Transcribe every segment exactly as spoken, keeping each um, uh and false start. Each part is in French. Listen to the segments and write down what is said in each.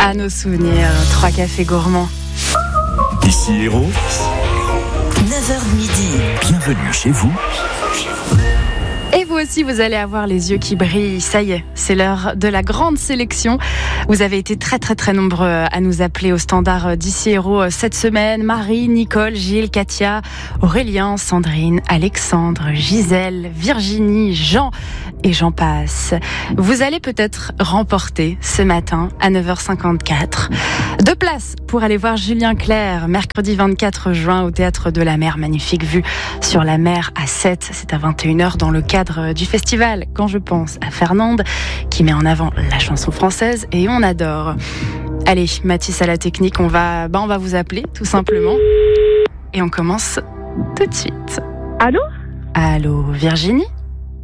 À nos souvenirs, trois cafés gourmands. Ici Héros, neuf heures midi. Bienvenue chez vous. Et vous aussi, vous allez avoir les yeux qui brillent. Ça y est, c'est l'heure de la grande sélection. Vous avez été très très très nombreux à nous appeler au standard d'Ici Héros cette semaine. Marie, Nicole, Gilles, Katia, Aurélien, Sandrine, Alexandre, Gisèle, Virginie, Jean et j'en passe. Vous allez peut-être remporter ce matin à neuf heures cinquante-quatre deux places pour aller voir Julien Clerc mercredi vingt-quatre juin au Théâtre de la Mer. Magnifique vue sur la mer à Sète. C'est à vingt et une heures dans le cadre du festival Quand je pense à Fernande qui met en avant la chanson française et on adore. Allez, Mathis à la technique, on va, bah on va vous appeler tout simplement et on commence tout de suite. Allô ? Allô, Virginie ? Oui ?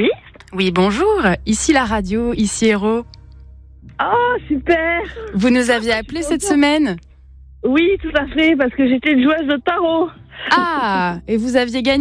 Oui, bonjour. Ici la radio, ici Héros. Oh, super ! Vous nous aviez appelé cette semaine ? Oui, tout à fait, parce que j'étais une joueuse de tarot. Ah, et vous aviez gagné ?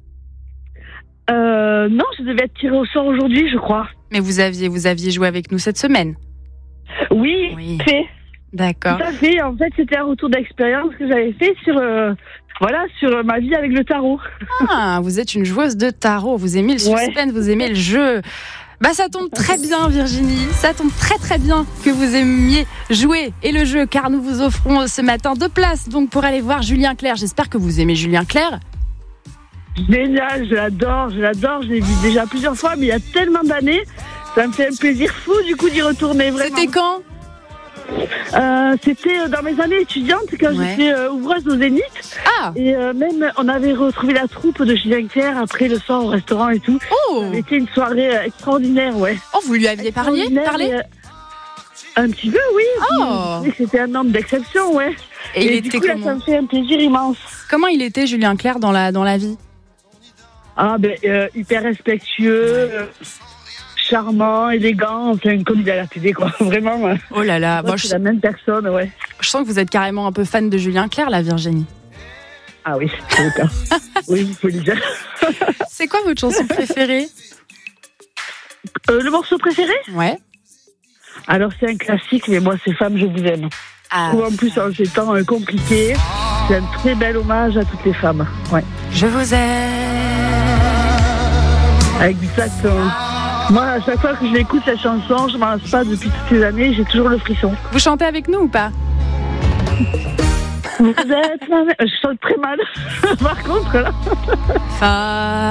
Euh, non, je devais être tirée au sort aujourd'hui, je crois. Mais vous aviez, vous aviez joué avec nous cette semaine ? Oui, Oui. fait. D'accord. Tout à fait. En fait, c'était un retour d'expérience que j'avais fait sur, euh, voilà, sur ma vie avec le tarot. Ah, vous êtes une joueuse de tarot. Vous aimez le suspense, Ouais. vous aimez le jeu. Bah, ça tombe très bien, Virginie. Ça tombe très très bien que vous aimiez jouer et le jeu, car nous vous offrons ce matin deux places donc pour aller voir Julien Clerc. J'espère que vous aimez Julien Clerc. Génial, je l'adore, je l'adore. Je l'ai vu déjà plusieurs fois, mais il y a tellement d'années. Ça me fait un plaisir fou, du coup, d'y retourner, vraiment. C'était quand ? Euh, c'était dans mes années étudiantes, quand Ouais. j'étais euh, ouvreuse au Zénith. Ah, Et euh, même, on avait retrouvé la troupe de Julien Clerc après le soir au restaurant et tout. oh, C'était une soirée euh, extraordinaire, ouais. oh, vous lui aviez parlé, Extraordinaire, parlé et, euh, Un petit peu, oui. Oh. Je trouvais que c'était un homme d'exception, ouais. Et il du était coup, là, comment ça me fait un plaisir immense. Comment il était Julien Clerc dans la dans la vie ? Ah, ben, euh, hyper respectueux, euh, charmant, élégant, enfin, comme il est à la télé, quoi. Vraiment, euh, Oh là là, moi, bon, c'est je, la même personne, ouais. je sens que vous êtes carrément un peu fan de Julien Clerc, là, Virginie. Ah oui, c'est le cas. Oui, il faut le dire. C'est quoi votre chanson préférée ? Euh, le morceau préféré ? Ouais. Alors, c'est un classique, mais moi, c'est Femme, je vous aime. Ah, Ou en plus, en ces temps euh, compliqués, c'est un très bel hommage à toutes les femmes. Ouais. je vous aime. Exactement. Moi, à chaque fois que je l'écoute, cette chanson, je m'en lasse pas depuis toutes ces années, j'ai toujours le frisson. Vous chantez avec nous ou pas ? Vous êtes ma mère. Je chante très mal, par contre, là. Fa